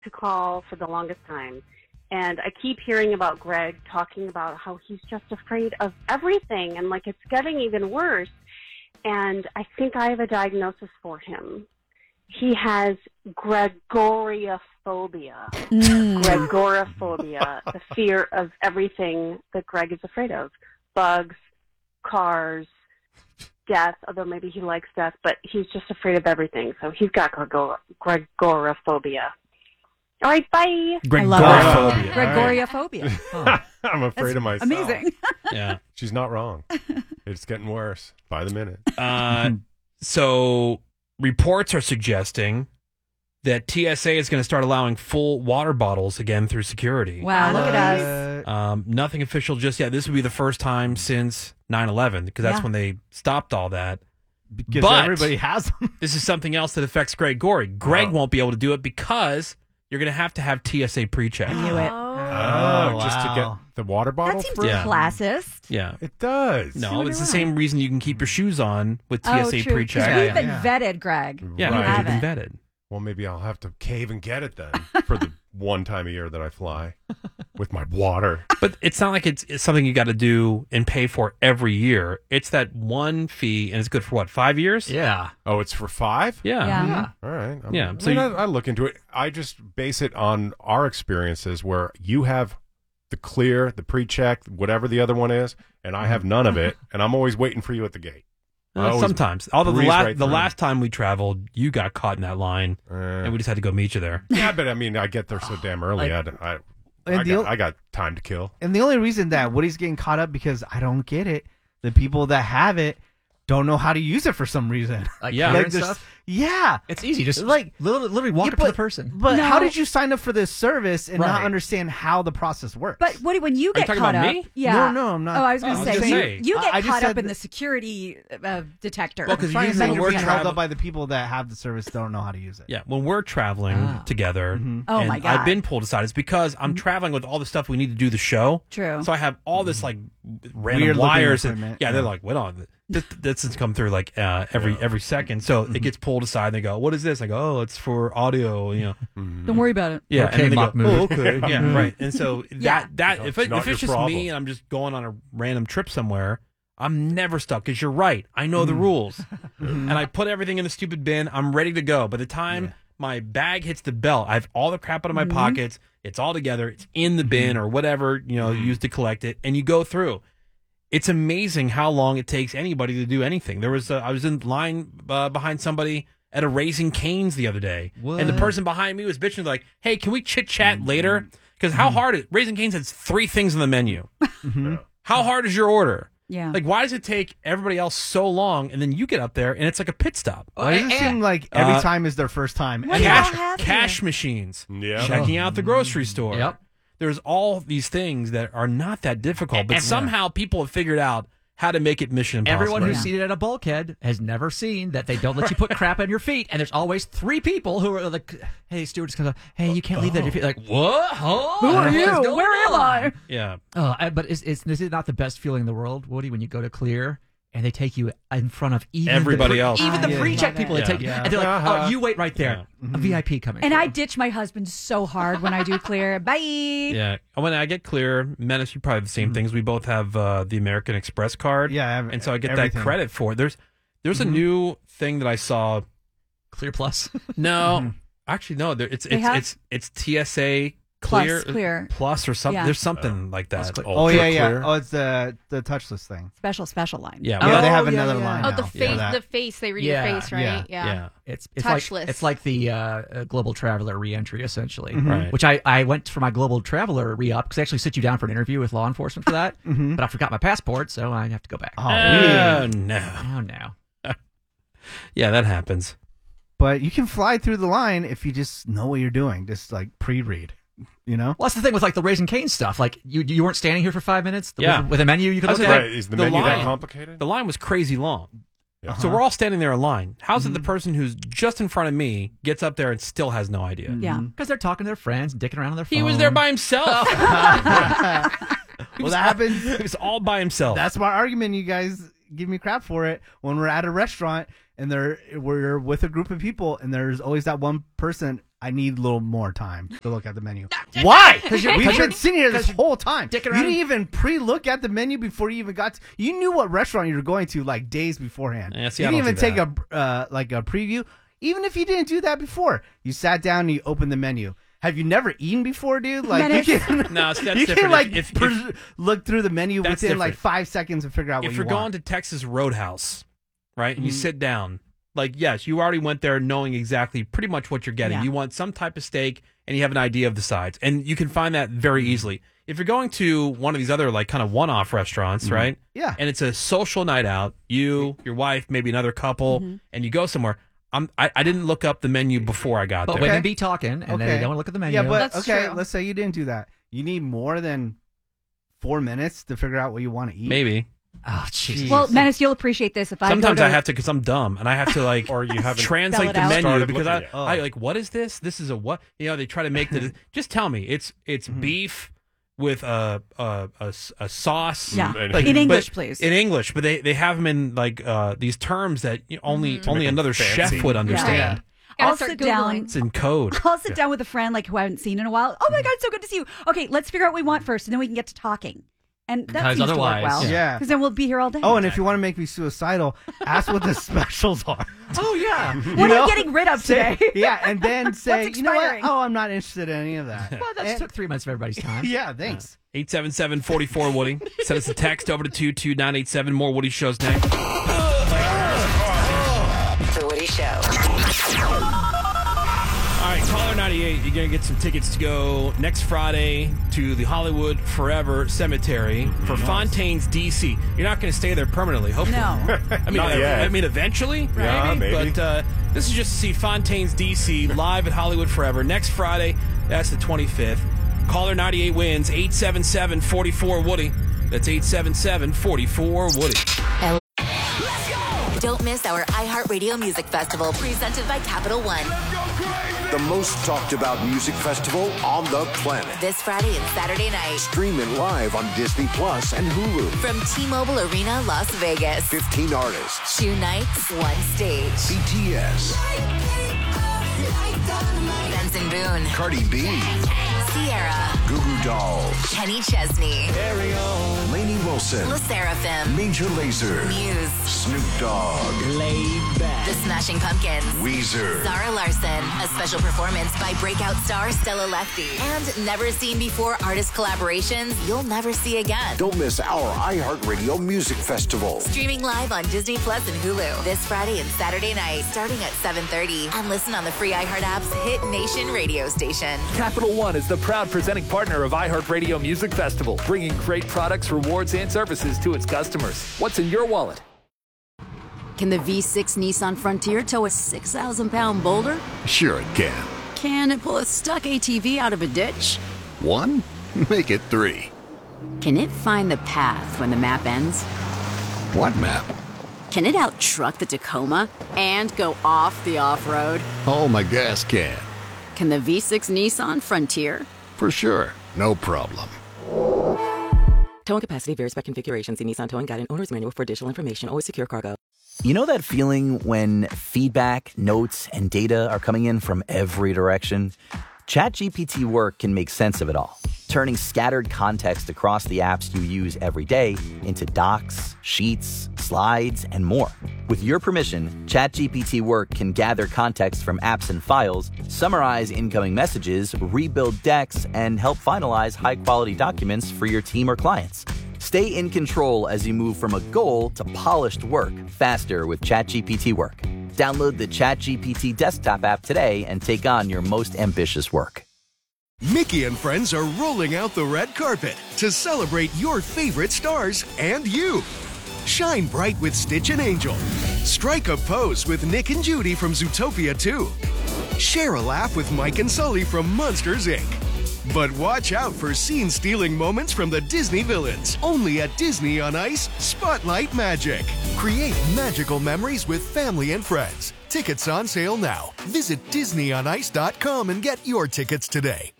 to call for the longest time. And I keep hearing about Greg talking about how he's just afraid of everything and like it's getting even worse. And I think I have a diagnosis for him. He has Gregoraphobia. Gregoraphobia, the fear of everything that Greg is afraid of. Bugs, cars, death, although maybe he likes death, but he's just afraid of everything. So he's got Gregoraphobia. All right, bye. Gregoraphobia. Gregoraphobia. Oh. I'm afraid of myself. Amazing. Yeah. She's not wrong. It's getting worse by the minute. So reports are suggesting that TSA is going to start allowing full water bottles again through security. Wow, look at us. Nothing official just yet. This would be the first time since 9/11 because that's when they stopped all that. Because but everybody has them. This is something else that affects Greg Gorey. Greg won't be able to do it because you're going to have TSA pre-check. I knew it. Just to get the water bottle? That seems through? classist. Yeah. It does. No, it's the same reason you can keep your shoes on with TSA true. pre-check. We've been vetted, Greg. Yeah, Right. you've been vetted. Well, maybe I'll have to cave and get it then for the one time a year that I fly with my water. But it's not like it's something you got to do and pay for every year. It's that one fee, and it's good for what, 5 years? Yeah. Oh, it's for 5? Yeah. Yeah. All right. Yeah, So I look into it. I just base it on our experiences where you have the clear, the pre-check, whatever the other one is, and I have none of it, and I'm always waiting for you at the gate. Sometimes. Although the breeze the last time we traveled, you got caught in that line, and we just had to go meet you there. Yeah, but I mean, I get there so damn early. I got time to kill. And the only reason that Woody's getting caught up because I don't get it. The people that have it don't know how to use it for some reason. Like Yeah. clear Like and there's- stuff. Yeah. It's easy. Just Like- literally walk Yeah, up to the person. But No. how did you sign up for this service and not Right. understand how the process works? But Woody, when you Are you get talking caught about up, me? yeah. No, I'm not. Oh, I was going to I was say, gonna say. you get I just caught up said in that- the security detector. Well, 'cause trying to usually say when you're we're being held travel- up by the people that have the service don't know how to use it. Yeah, when we're traveling together, Oh, and my God. I've been pulled aside, it's because I'm traveling with all the stuff we need to do the show. True. So I have all this like random Weird-looking wires. equipment. Yeah, they're like, wait on. This doesn't come through like every second. So it gets pulled aside. And they go, what is this? I go, oh, it's for audio. Don't worry about it. Yeah, Okay, and then they mock go, move. oh, okay, yeah, right. And so Yeah. if It's not it's your just problem. me and I'm just going on a random trip somewhere, I'm never stuck because you're right. I know the rules, and I put everything in the stupid bin. I'm ready to go. By the time my bag hits the belt, I have all the crap out of my pockets. It's all together. It's in the bin or whatever used to collect it, and you go through. It's amazing how long it takes anybody to do anything. There was I was in line behind somebody at a Raising Cane's the other day, and the person behind me was bitching like, "Hey, can we chit chat later? Because how hard is Raising Cane's has 3 things on the menu. How hard is your order? Yeah. Like, why does it take everybody else so long, and then you get up there and it's like a pit stop? Why does it seem like every time is their first time? What do y'all have Cash here? machines, Yeah. checking out the grocery store. Yep. There's all these things that are not that difficult, but somehow people have figured out how to make it mission impossible. Everyone who's seated at a bulkhead has never seen that they don't let you put crap on your feet, and there's always 3 people who are like, "Hey, steward just comes up. Hey, you can't leave that on your feet." Like, what? Oh, Who are what is you? going Where am on? I? Yeah. But is this not the best feeling in the world, Woody? When you go to Clear and they take you in front of even Everybody else. even the Yeah. pre-check Love people, it. they take you, Yeah. and they're like, "Oh, you wait right there, a VIP coming." And through." I ditch my husband so hard when I do Clear. Bye. Yeah. When I get Clear, Menace, you probably have the same things. We both have the American Express card. Yeah, I have and so I get everything. that credit for it. There's a new thing that I saw. Clear Plus. No, actually, no. It's TSA Clear Clear. Plus or something. Yeah. There's something like that. Clear. Oh, Ultra yeah. clear. Oh, it's the touchless thing. Special line. Yeah. Yeah, they have yeah, another yeah. line Oh, now the for face, that. the face. They read Yeah, your face, right? Yeah. It's Touchless. It's like the Global Traveler reentry essentially, Right. which I went for my Global Traveler re-up because they actually sit you down for an interview with law enforcement for that, but I forgot my passport, so I have to go back. Oh, Oh, weird. no. Oh no. Yeah, that happens. But you can fly through the line if you just know what you're doing. Just like pre-read, you know? Well, that's the thing with like the Raising Cane stuff. Like you weren't standing here for 5 minutes. Yeah. With a menu you could I was look gonna- at. Right. Is the The menu that line- complicated? The line was crazy long. Yeah. So we're all standing there in line. How's it the person who's just in front of me gets up there and still has no idea? Yeah. Because they're talking to their friends, dicking around on their phone. He was there by himself. Well, that happens. He was all by himself. That's my argument. You guys give me crap for it when we're at a restaurant and we're with a group of people and there's always that one person I need a little more time to look at the menu. Why? Because we've been sitting here this whole time. You didn't even pre-look at the menu before you even got. You knew what restaurant you were going to like days beforehand. Yeah, see, you I didn't don't even do take a preview. Even if you didn't do that before, you sat down and you opened the menu. Have you never eaten before, dude? Like you can, no, that's you different. can like If look through the menu within different. like 5 seconds and figure out what if you you're want. going to Texas Roadhouse, right, and you sit down, like, yes, you already went there knowing exactly pretty much what you're getting. Yeah. You want some type of steak, and you have an idea of the sides, and you can find that very easily. If you're going to one of these other like kind of one-off restaurants, right? Yeah. And it's a social night out, you, your wife, maybe another couple, and you go somewhere. I didn't look up the menu before I got But there. women be talking, and they don't want to look at the menu. Yeah, but That's okay, true. let's say you didn't do that. You need more than 4 minutes to figure out what you want to eat. Maybe. Oh, jeez. Well, Menace, you'll appreciate this if I Sometimes go to, I have to because I'm dumb and I have to like Or you haven't translate Spell the it out. menu Started because looking at it. I like, what is this? This is a what? You know, they try to make the just tell me it's beef with a sauce. Yeah. Like, in English, but- please. In English, but they have them in like these terms that only make another them chef fancy. would understand. I'll Gotta start sit down. Googling. It's in code. I'll sit down with a friend like who I haven't seen in a while. Oh my God, it's so good to see you. Okay, let's figure out what we want first, and then we can get to talking. And that Because seems to work otherwise- well. Yeah. Because then we'll be here all day. Oh, and if you want to make me suicidal, ask what the specials are. Oh, yeah. what you know? are you getting rid of today? Yeah, and then say, What's you know what? expiring? Oh, I'm not interested in any of that. Well, that And- took 3 months of everybody's time. Yeah, thanks. 877-44 Woody. Send us a text over to 22987. More Woody shows next. The Woody Show. All right, caller 98, you're going to get some tickets to go next Friday to the Hollywood Forever Cemetery for Fontaine's DC. You're not going to stay there permanently, hopefully. No. Not yet. I mean, eventually, Yeah, maybe. But this is just to see Fontaine's DC live at Hollywood Forever next Friday. That's the 25th. Caller 98 wins 877-44-WOODY. That's 877-44-WOODY. Don't miss our iHeartRadio Music Festival presented by Capital One. The most talked about music festival on the planet. This Friday and Saturday night Stream it live on Disney Plus and Hulu. from T-Mobile Arena, Las Vegas. 15 artists. 2 nights, 1 stage. BTS, Benson Boone, Cardi B, Sierra, Goo Goo Dolls, Kenny Chesney, Lainey Wilson, La Seraphim, Major Lazer, Muse, Snoop Dogg, The Smashing Pumpkins, Weezer. Zara Larson, a special performance by breakout star Stella Lefty, and never seen before artist collaborations you'll never see again. Don't miss our iHeartRadio Music Festival. Streaming live on Disney Plus and Hulu this Friday and Saturday night, starting at 7:30, and listen on the free iHeart app's Hit Nation radio station. Capital One is the proud presenting partner of iHeartRadio Music Festival, bringing great products, rewards, and services to its customers. What's in your wallet? Can the V6 Nissan Frontier tow a 6,000-pound boulder? Sure it can. Can it pull a stuck ATV out of a ditch? 1? Make it 3. Can it find the path when the map ends? What map? Can it out-truck the Tacoma and go off the off-road? Oh, my gas can. Can the V6 Nissan Frontier? For sure. No problem. Towing capacity varies by configuration. See Nissan Towing Guide and Owner's Manual for additional information. Always secure cargo. You know that feeling when feedback, notes, and data are coming in from every direction? ChatGPT Work can make sense of it all, turning scattered context across the apps you use every day into docs, sheets, slides, and more. With your permission, ChatGPT Work can gather context from apps and files, summarize incoming messages, rebuild decks, and help finalize high-quality documents for your team or clients. Stay in control as you move from a goal to polished work faster with ChatGPT Work. Download the ChatGPT desktop app today and take on your most ambitious work. Mickey and friends are rolling out the red carpet to celebrate your favorite stars and you. Shine bright with Stitch and Angel. Strike a pose with Nick and Judy from Zootopia 2. Share a laugh with Mike and Sully from Monsters, Inc. But watch out for scene-stealing moments from the Disney villains. Only at Disney on Ice Spotlight Magic. Create magical memories with family and friends. Tickets on sale now. Visit DisneyOnIce.com and get your tickets today.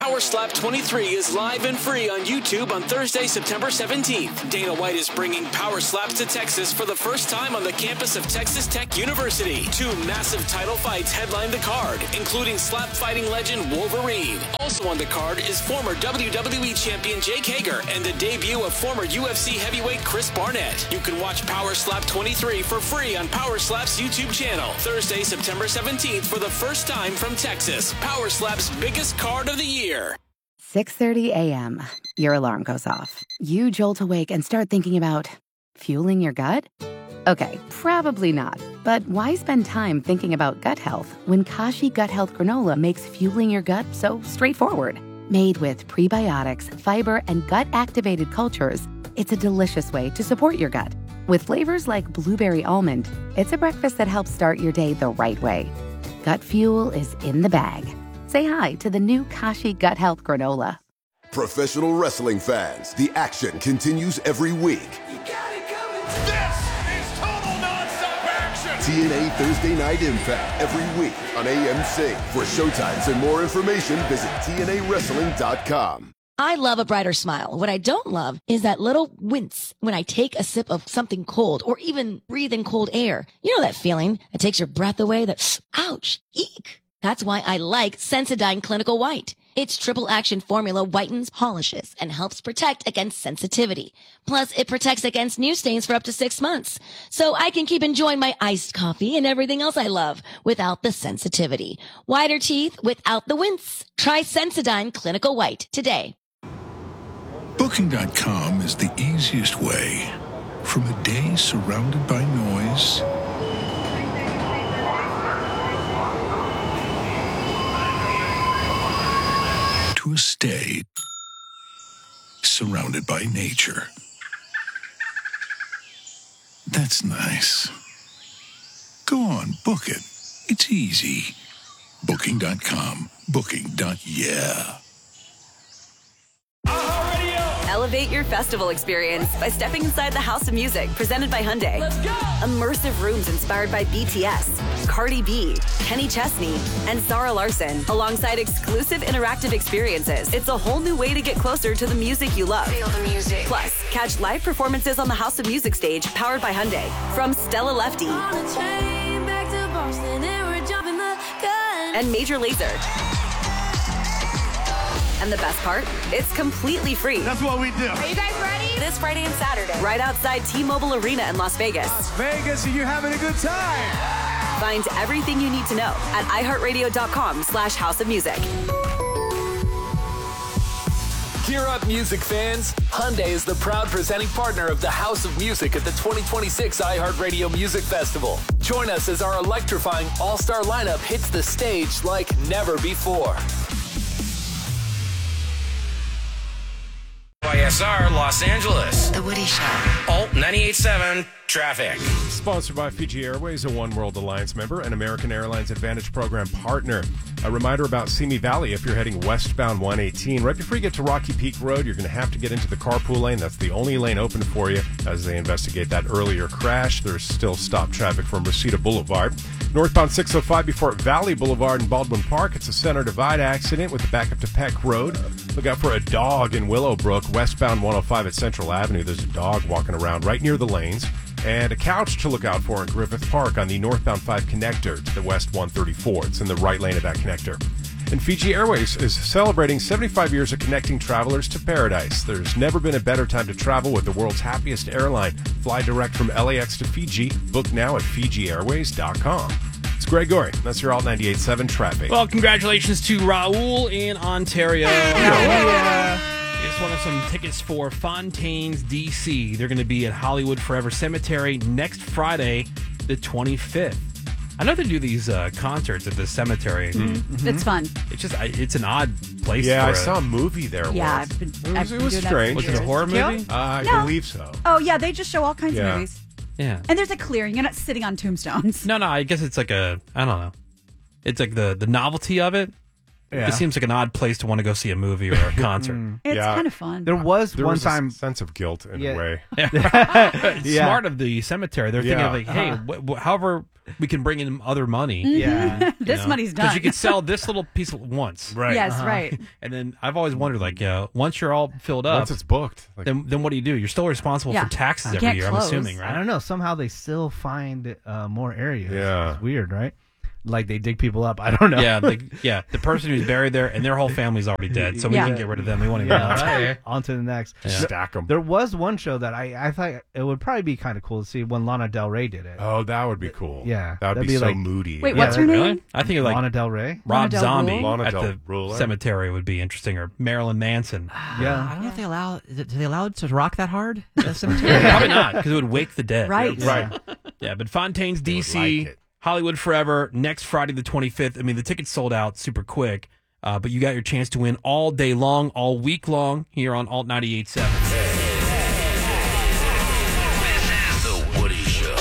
Power Slap 23 is live and free on YouTube on Thursday, September 17th. Dana White is bringing Power Slaps to Texas for the first time on the campus of Texas Tech University. 2 massive title fights headline the card, including slap fighting legend Wolverine. Also on the card is former WWE champion Jake Hager and the debut of former UFC heavyweight Chris Barnett. You can watch Power Slap 23 for free on Power Slap's YouTube channel. Thursday, September 17th for the first time from Texas. Power Slap's biggest card of the year. 6:30 a.m. Your alarm goes off. You jolt awake and start thinking about fueling your gut? Okay, probably not. But why spend time thinking about gut health when Kashi Gut Health Granola makes fueling your gut so straightforward? Made with prebiotics, fiber, and gut-activated cultures, it's a delicious way to support your gut. With flavors like blueberry almond, it's a breakfast that helps start your day the right way. Gut fuel is in the bag. Say hi to the new Kashi Gut Health Granola. Professional wrestling fans, the action continues every week. This is total nonstop action! TNA Thursday Night Impact every week on AMC. For showtimes and more information, visit TNAWrestling.com. I love a brighter smile. What I don't love is that little wince when I take a sip of something cold or even breathe in cold air. You know that feeling that takes your breath away, that ouch, eek. That's why I like Sensodyne Clinical White. Its triple action formula whitens, polishes, and helps protect against sensitivity. Plus, it protects against new stains for up to 6 months. So I can keep enjoying my iced coffee and everything else I love without the sensitivity. Whiter teeth without the wince. Try Sensodyne Clinical White today. Booking.com is the easiest way. From a day surrounded by noise to a stay surrounded by nature. That's nice. Go on, book it. It's easy. Booking.com. Booking.yeah. Elevate your festival experience by stepping inside the House of Music, presented by Hyundai. Let's go! Immersive rooms inspired by BTS, Cardi B, Kenny Chesney, and Sarah Larson, alongside exclusive interactive experiences. It's a whole new way to get closer to the music you love. Feel the music. Plus, catch live performances on the House of Music stage, powered by Hyundai, from Stella Lefty and Major Lazer. And the best part? It's completely free. That's what we do. Are you guys ready? This Friday and Saturday. Right outside T-Mobile Arena in Las Vegas. Las Vegas, are you having a good time? Find everything you need to know at iHeartRadio.com/House of Music. Gear up, music fans. Hyundai is the proud presenting partner of the House of Music at the 2026 iHeartRadio Music Festival. Join us as our electrifying all-star lineup hits the stage like never before. YSR Los Angeles. The Woody Show. Alt 98.7 Traffic. Sponsored by Fiji Airways, a One World Alliance member and American Airlines Advantage Program partner. A reminder about Simi Valley if you're heading westbound 118. Right before you get to Rocky Peak Road, you're going to have to get into the carpool lane. That's the only lane open for you as they investigate that earlier crash. There's still stop traffic from Reseda Boulevard. Northbound 605 before Valley Boulevard in Baldwin Park. It's a center divide accident with the backup to Peck Road. Look out for a dog in Willowbrook. Westbound 105 at Central Avenue. There's a dog walking around right near the lanes. And a couch to look out for in Griffith Park on the northbound 5 connector to the west 134. It's in the right lane of that connector. And Fiji Airways is celebrating 75 years of connecting travelers to paradise. There's never been a better time to travel with the world's happiest airline. Fly direct from LAX to Fiji. Book now at FijiAirways.com. It's Greg Gorey. That's your Alt 98.7 traffic. Well, congratulations to Raul in Ontario. He just won some tickets for Fontaine's DC. They're going to be at Hollywood Forever Cemetery next Friday, the 25th. I know they do these concerts at the cemetery. Mm-hmm. It's fun. It's just it's an odd place. Yeah, for I saw a movie there. Yeah, once. it was strange. Was it a horror movie? I No. believe so. Oh, yeah, they just show all kinds of Yeah. movies. Yeah. And there's a clearing. You're not sitting on tombstones. No, I guess it's like I don't know. It's like the novelty of it. Yeah. It seems like an odd place to want to go see a movie or a concert. It's kind of fun. There was There one was time a sense of guilt in Yeah. a way. Yeah. Smart of the cemetery. They're thinking of like, hey, however we can bring in other money. Yeah. This money's done. Because you could sell this little piece once. Right. Yes, right. And then I've always wondered, like, once you're all filled up, Once it's booked. Like, then what do you do? You're still responsible Yeah. for taxes You every can't year, close. I'm assuming, right? I don't know. Somehow they still find more areas. Yeah. It's weird, right? Like they dig people up. I don't know. Yeah, the person who's buried there and their whole family's already dead, so we Yeah. can get rid of them. We want to get Yeah, them. right. On to the next. Stack them. There was one show that I thought it would probably be kind of cool to see when Lana Del Rey did it. Oh, that would be cool. Yeah, That would that'd be be so like- moody. Wait, what's her name? Really? I think of like Lana Del Rey. Lana Rob Del Zombie Rey? Lana at Del the Ruler? cemetery would be interesting, or Marilyn Manson. Yeah. I don't know if they allow. Do they allow it to rock that hard? At the cemetery? Probably not, because it would wake the dead. Right. Right. Yeah, but Fontaine's They would DC, like it. Hollywood Forever, next Friday the 25th. I mean, the tickets sold out super quick, but you got your chance to win all day long, all week long here on Alt 98.7. This is The Woody Show.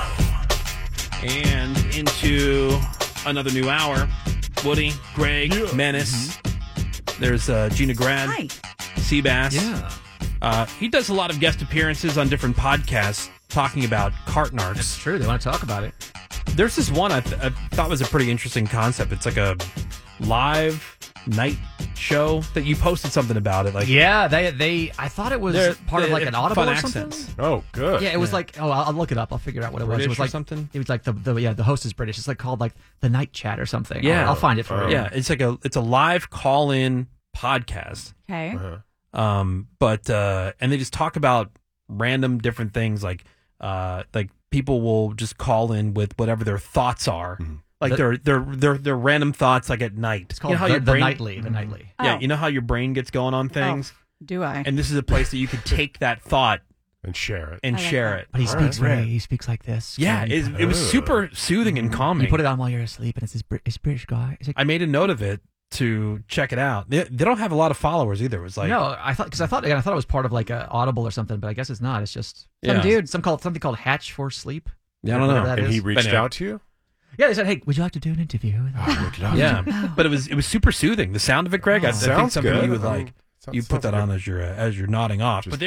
And into another new hour. Woody, Greg, Menace. There's Gina Grad, Hi. Seabass. Yeah. He does a lot of guest appearances on different podcasts talking about cart narcs. That's true. They want to talk about it. There's this one I thought was a pretty interesting concept. It's like a live night show that you posted something about it. Like, Yeah, they. I thought it was part of like an Audible fun or something. accents. Oh, good. Yeah, it was like. Oh, I'll look it up. I'll figure out what it was. British It was or like something? It was like the host is British. It's like called like the Night Chat or something. Yeah. I'll find it for you. Yeah, it's like a live call in podcast. Okay. But and they just talk about random different things like people will just call in with whatever their thoughts are. Like their random thoughts like at night. It's called the Nightly. The Nightly. Yeah, Oh. you know how your brain gets going on things? Do I? And this is a place that you could take that thought And share it. and I like share that. it. But he All speaks right. he speaks like this. Yeah, it was super soothing and calming. You put it on while you're asleep, and it's this British guy. It's like, I made a note of it to check it out. They don't have a lot of followers either. It was like no, I thought it was part of like a Audible or something, but I guess it's not. It's just Yeah. something called Hatch for Sleep. Yeah, I don't Whatever know. that And is. he reached But anyway. out to you? Yeah, they said, "Hey, would you like to do an interview?" Yeah, but it was super soothing. The sound of it, Greg, I think Sounds something good. you would like. Sounds- You put that sounds on as you're nodding off. But